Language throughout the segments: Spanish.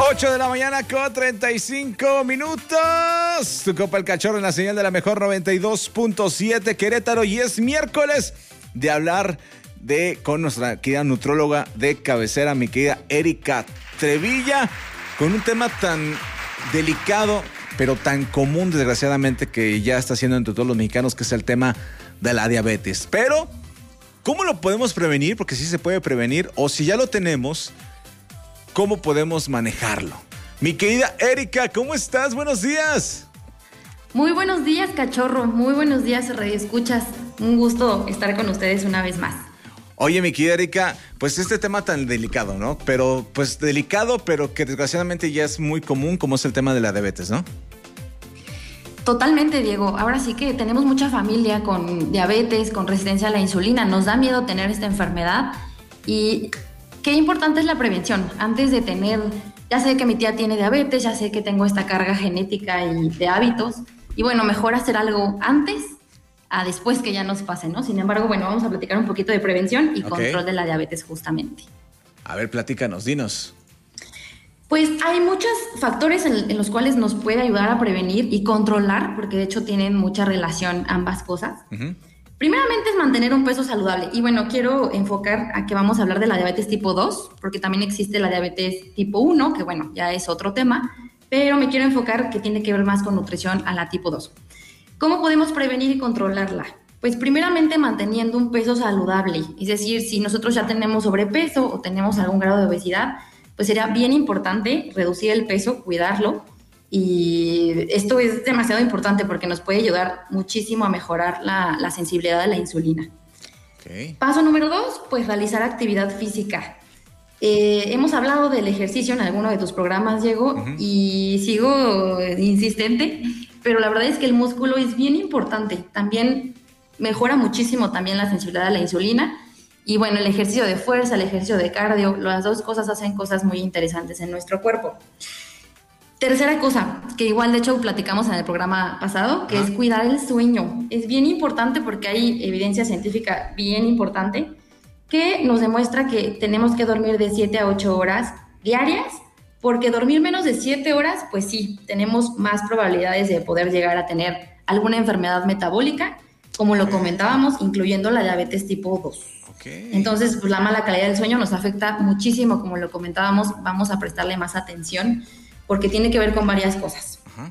8 de la mañana con 35 minutos. Tu Copa El Cachorro en la señal de la mejor 92.7 Querétaro. Y es miércoles de hablar con nuestra querida nutróloga de cabecera, mi querida Erika Trevilla, con un tema tan delicado, pero tan común, desgraciadamente, que ya está siendo entre todos los mexicanos, que es el tema de la diabetes. Pero, ¿cómo lo podemos prevenir? Porque sí se puede prevenir, o si ya lo tenemos, ¿cómo podemos manejarlo? Mi querida Erika, ¿cómo estás? Buenos días. Muy buenos días, cachorro. Muy buenos días, radioescuchas. Un gusto estar con ustedes una vez más. Oye, mi querida Erika, pues este tema tan delicado, ¿no? Pero, pues delicado, pero que desgraciadamente ya es muy común, como es el tema de la diabetes, ¿no? Totalmente, Diego. Ahora sí que tenemos mucha familia con diabetes, con resistencia a la insulina. Nos da miedo tener esta enfermedad y qué importante es la prevención. Antes de tener, ya sé que mi tía tiene diabetes, ya sé que tengo esta carga genética y de hábitos. Y bueno, mejor hacer algo antes a después que ya nos pase, ¿no? Sin embargo, bueno, vamos a platicar un poquito de prevención y control de la diabetes justamente. A ver, platícanos, dinos. Pues hay muchos factores en los cuales nos puede ayudar a prevenir y controlar, porque de hecho tienen mucha relación ambas cosas. Uh-huh. Primeramente es mantener un peso saludable. Y bueno, quiero enfocar a que vamos a hablar de la diabetes tipo 2, porque también existe la diabetes tipo 1, que bueno, ya es otro tema, pero me quiero enfocar que tiene que ver más con nutrición a la tipo 2. ¿Cómo podemos prevenir y controlarla? Pues primeramente manteniendo un peso saludable. Es decir, si nosotros ya tenemos sobrepeso o tenemos algún grado de obesidad, pues sería bien importante reducir el peso, cuidarlo. Y esto es demasiado importante porque nos puede ayudar muchísimo a mejorar la sensibilidad de la insulina. Okay. Paso número 2, pues realizar actividad física. Hemos hablado del ejercicio en alguno de tus programas, Diego, uh-huh. Y sigo insistente, pero la verdad es que el músculo es bien importante. También mejora muchísimo también la sensibilidad a la insulina. Y bueno, el ejercicio de fuerza, el ejercicio de cardio, las dos cosas hacen cosas muy interesantes en nuestro cuerpo. Tercera cosa, que igual de hecho platicamos en el programa pasado, que es cuidar el sueño. Es bien importante porque hay evidencia científica bien importante que nos demuestra que tenemos que dormir de 7 a 8 horas diarias, porque dormir menos de 7 horas, pues sí, tenemos más probabilidades de poder llegar a tener alguna enfermedad metabólica, como lo comentábamos, incluyendo la diabetes tipo 2. Okay. Entonces, pues la mala calidad del sueño nos afecta muchísimo, como lo comentábamos, vamos a prestarle más atención, porque tiene que ver con varias cosas. Uh-huh.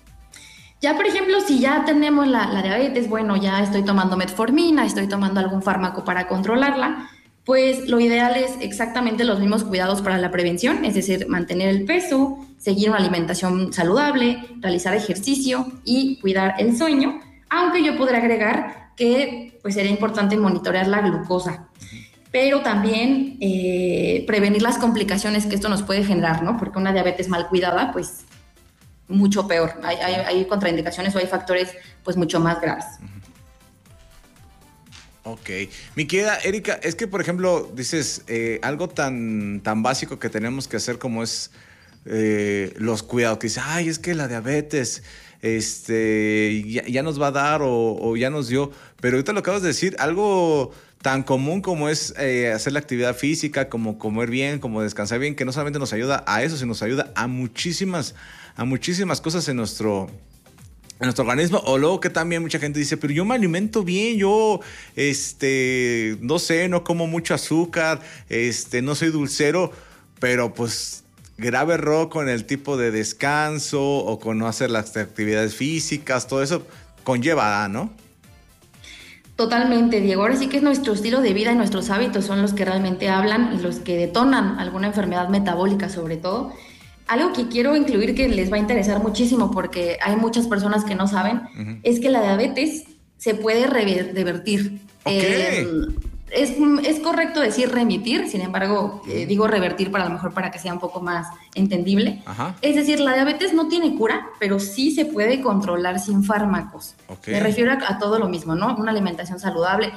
Ya, por ejemplo, si ya tenemos la diabetes, bueno, ya estoy tomando metformina, estoy tomando algún fármaco para controlarla, pues lo ideal es exactamente los mismos cuidados para la prevención, es decir, mantener el peso, seguir una alimentación saludable, realizar ejercicio y cuidar el sueño, aunque yo podría agregar que pues sería importante monitorear la glucosa. Pero también prevenir las complicaciones que esto nos puede generar, ¿no? Porque una diabetes mal cuidada, pues, mucho peor. Hay contraindicaciones o hay factores, pues, mucho más graves. Ok. Mi querida Erika, es que, por ejemplo, dices algo tan básico que tenemos que hacer como es los cuidados. Que dices, ay, es que la diabetes ya nos va a dar o ya nos dio. Pero ahorita lo acabas de decir, algo tan común como es hacer la actividad física, como comer bien, como descansar bien, que no solamente nos ayuda a eso, sino nos ayuda a muchísimas cosas en nuestro organismo. O luego que también mucha gente dice, pero yo me alimento bien, yo no sé, no como mucho azúcar, no soy dulcero, pero pues grave error con el tipo de descanso o con no hacer las actividades físicas, todo eso conlleva, ¿no? Totalmente, Diego. Ahora sí que es nuestro estilo de vida y nuestros hábitos son los que realmente hablan y los que detonan alguna enfermedad metabólica sobre todo. Algo que quiero incluir que les va a interesar muchísimo porque hay muchas personas que no saben, uh-huh. Es que la diabetes se puede revertir. Okay. Es correcto decir remitir, sin embargo, digo revertir para a lo mejor para que sea un poco más entendible. Uh-huh. Es decir, la diabetes no tiene cura, pero sí se puede controlar sin fármacos. Okay. Me refiero a todo lo mismo, ¿no? Una alimentación saludable.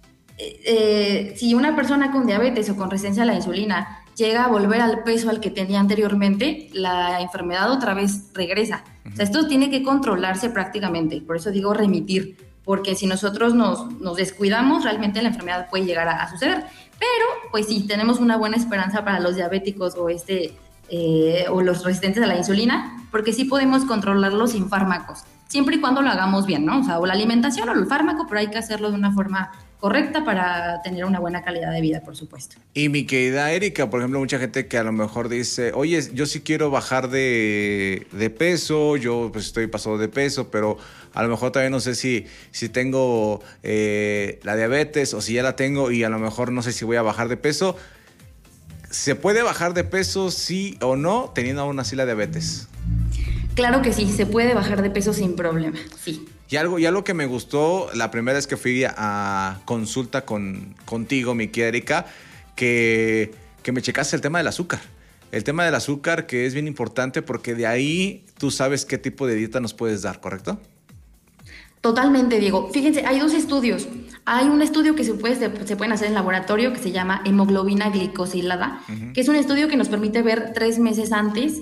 Si una persona con diabetes o con resistencia a la insulina llega a volver al peso al que tenía anteriormente, la enfermedad otra vez regresa. Uh-huh. O sea, esto tiene que controlarse prácticamente, por eso digo remitir, porque si nosotros nos descuidamos, realmente la enfermedad puede llegar a suceder. Pero, pues sí, tenemos una buena esperanza para los diabéticos o o los resistentes a la insulina, porque sí podemos controlarlos sin fármacos, siempre y cuando lo hagamos bien, ¿no? O sea, o la alimentación o el fármaco, pero hay que hacerlo de una forma correcta para tener una buena calidad de vida, por supuesto. Y mi querida Erika, por ejemplo, mucha gente que a lo mejor dice, oye, yo sí quiero bajar de peso, yo pues estoy pasado de peso, pero a lo mejor todavía no sé si tengo la diabetes o si ya la tengo y a lo mejor no sé si voy a bajar de peso. ¿Se puede bajar de peso sí o no teniendo aún así la diabetes? Claro que sí, se puede bajar de peso sin problema, sí. Y algo que me gustó la primera vez que fui a consulta contigo, mi querida Erika, que me checaste el tema del azúcar. El tema del azúcar, que es bien importante porque de ahí tú sabes qué tipo de dieta nos puedes dar, ¿correcto? Totalmente, Diego. Fíjense, hay 2 estudios. Hay un estudio que se pueden hacer en laboratorio que se llama hemoglobina glicosilada, que es un estudio que nos permite ver 3 meses antes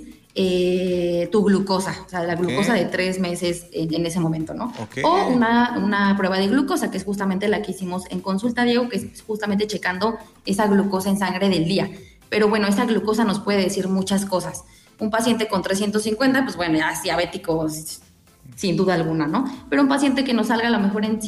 tu glucosa, o sea, la glucosa de 3 meses en ese momento, ¿no? Okay. O una prueba de glucosa, que es justamente la que hicimos en consulta, Diego, que es justamente checando esa glucosa en sangre del día. Pero bueno, esa glucosa nos puede decir muchas cosas. Un paciente con 350, pues bueno, ya es diabético sin duda alguna, ¿no? Pero un paciente que nos salga a lo mejor en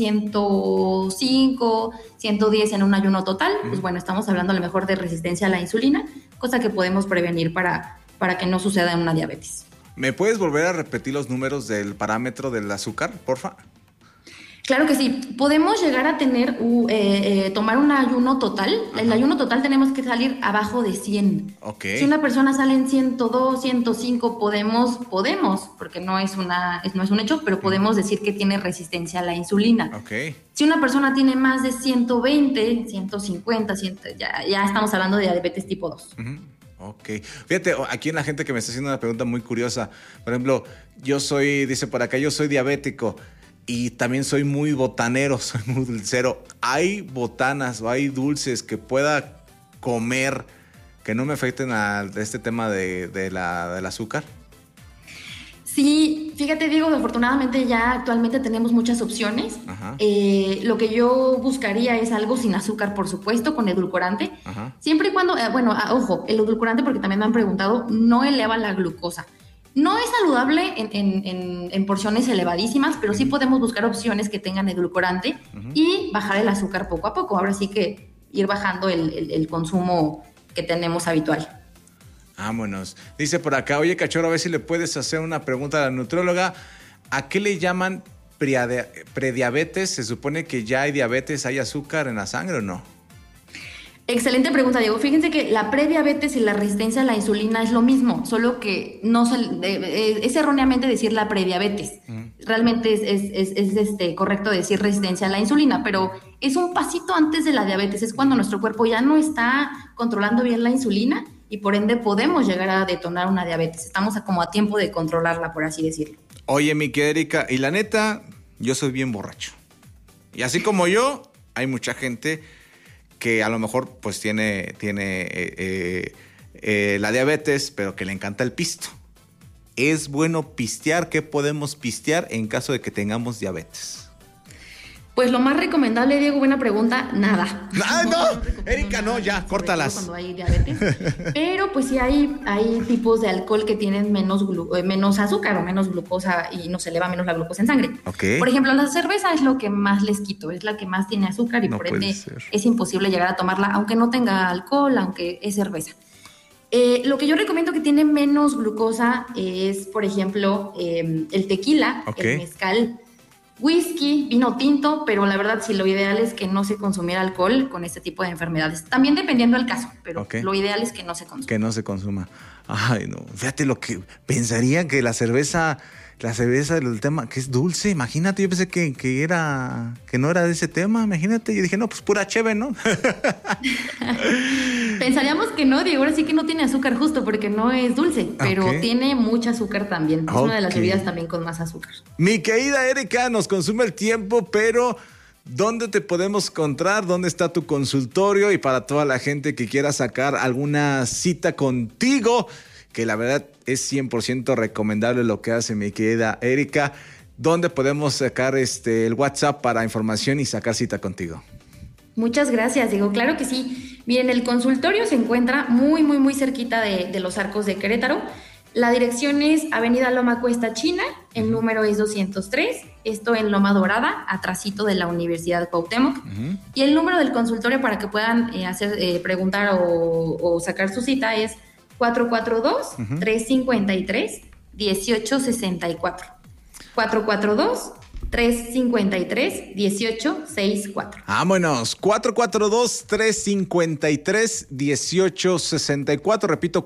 105, 110 en un ayuno total, pues bueno, estamos hablando a lo mejor de resistencia a la insulina, cosa que podemos prevenir para que no suceda una diabetes. ¿Me puedes volver a repetir los números del parámetro del azúcar, porfa? Claro que sí. Podemos llegar a tener, tomar un ayuno total. Ajá. El ayuno total tenemos que salir abajo de 100. Okay. Si una persona sale en 102, 105, podemos, porque no es un hecho, pero podemos decir que tiene resistencia a la insulina. Okay. Si una persona tiene más de 120, 150, ya estamos hablando de diabetes tipo 2. Uh-huh. Ok. Fíjate, aquí en la gente que me está haciendo una pregunta muy curiosa. Por ejemplo, dice por acá, yo soy diabético y también soy muy botanero, soy muy dulcero. ¿Hay botanas o hay dulces que pueda comer que no me afecten a este tema del azúcar? Sí, fíjate, Diego, afortunadamente ya actualmente tenemos muchas opciones. Lo que yo buscaría es algo sin azúcar, por supuesto, con edulcorante. Ajá. Siempre y cuando, ojo, el edulcorante, porque también me han preguntado, no eleva la glucosa. No es saludable en porciones elevadísimas, pero sí podemos buscar opciones que tengan edulcorante y bajar el azúcar poco a poco. Ahora sí que ir bajando el consumo que tenemos habitual. Vámonos. Dice por acá, oye, Cachorro, a ver si le puedes hacer una pregunta a la nutrióloga. ¿A qué le llaman prediabetes? ¿Se supone que ya hay diabetes, hay azúcar en la sangre o no? Excelente pregunta, Diego. Fíjense que la prediabetes y la resistencia a la insulina es lo mismo, solo que es erróneamente decir la prediabetes. Realmente es correcto decir resistencia a la insulina, pero es un pasito antes de la diabetes. Es cuando nuestro cuerpo ya no está controlando bien la insulina y por ende podemos llegar a detonar una diabetes. Estamos como a tiempo de controlarla, por así decirlo. Oye, mi querida Erika, y la neta, yo soy bien borracho. Y así como yo, hay mucha gente que a lo mejor pues tiene la diabetes, pero que le encanta el pisto. ¿Es bueno pistear? ¿Qué podemos pistear en caso de que tengamos diabetes? Pues lo más recomendable, Diego, buena pregunta, nada. ¡Ah, no! Erika, no, ya, córtalas. Cuando hay diabetes. Pero pues sí hay tipos de alcohol que tienen menos azúcar o menos glucosa y nos eleva menos la glucosa en sangre. Okay. Por ejemplo, la cerveza es lo que más les quito, es la que más tiene azúcar y por ende es imposible llegar a tomarla, aunque no tenga alcohol, aunque es cerveza. Lo que yo recomiendo que tiene menos glucosa es, por ejemplo, el tequila, el mezcal, whisky, vino tinto, pero la verdad sí, lo ideal es que no se consumiera alcohol con este tipo de enfermedades. También dependiendo del caso, pero lo ideal es que no se consuma. Que no se consuma. Ay, no. Fíjate lo que pensaría que la cerveza del tema, que es dulce, imagínate, yo pensé que no era de ese tema, imagínate, yo dije, no, pues pura cheve, ¿no? Pensaríamos que no, Diego, ahora sí que no tiene azúcar justo porque no es dulce, pero tiene mucho azúcar también, es una de las bebidas también con más azúcar. Mi querida Erika, nos consume el tiempo, pero ¿dónde te podemos encontrar? ¿Dónde está tu consultorio? Y para toda la gente que quiera sacar alguna cita contigo, que la verdad es 100% recomendable lo que hace mi querida Erika. ¿Dónde podemos sacar el WhatsApp para información y sacar cita contigo? Muchas gracias, Diego. Claro que sí. Miren, el consultorio se encuentra muy, muy, muy cerquita de los Arcos de Querétaro. La dirección es Avenida Loma Cuesta China, el número es 203, esto en Loma Dorada, atrasito de la Universidad Cuauhtémoc. Y el número del consultorio para que puedan preguntar o sacar su cita es 442-353-1864. 442-353-1864. Vámonos, 442-353-1864. Repito,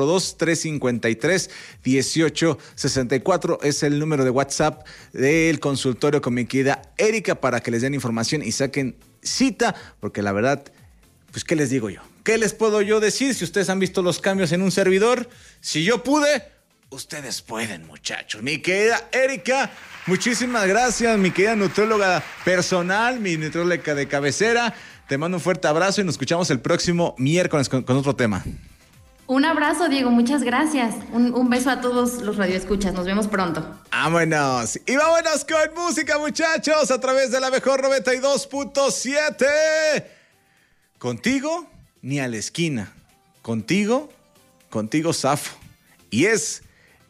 442-353-1864 es el número de WhatsApp del consultorio con mi querida Erika para que les den información y saquen cita, porque la verdad, pues, ¿qué les digo yo? ¿Qué les puedo yo decir? Si ustedes han visto los cambios en un servidor, si yo pude, ustedes pueden, muchachos. Mi querida Erika, muchísimas gracias, mi querida nutrióloga personal, mi nutrióloga de cabecera. Te mando un fuerte abrazo y nos escuchamos el próximo miércoles con otro tema. Un abrazo, Diego, muchas gracias. Un beso a todos los radioescuchas. Nos vemos pronto. ¡Vámonos! Y vámonos con música, muchachos, a través de la mejor 92.7. Contigo, ni a la esquina. Contigo, zafo. Y es,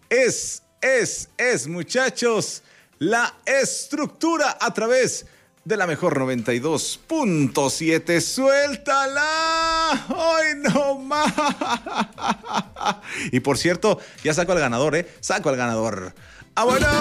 muchachos, la estructura a través de la mejor 92.7. ¡Suéltala! ¡Ay, no más! Y por cierto, ya saco al ganador, Saco al ganador. ¡Ah, bueno!